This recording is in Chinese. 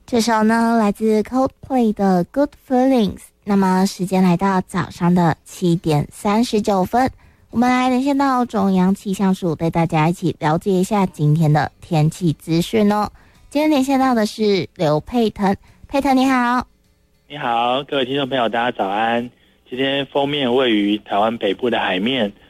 这首呢来自 Coldplay 的 Good Feelings。那么时间来到早上的7:39，我们来连线到中央气象署，带大家一起了解一下今天的天气资讯哦。今天连线到的是刘佩腾，佩腾你好。 你好，各位听众朋友，大家早安。今天锋面位于台湾北部的海面，